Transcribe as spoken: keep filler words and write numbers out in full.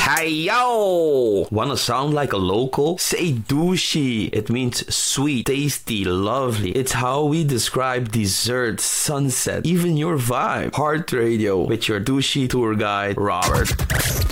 Hey yo! Wanna sound like a local? Say douchey. It means sweet, tasty, lovely. It's how we describe dessert, sunset, even your vibe. Heart Radio with your douchey tour guide, Robert.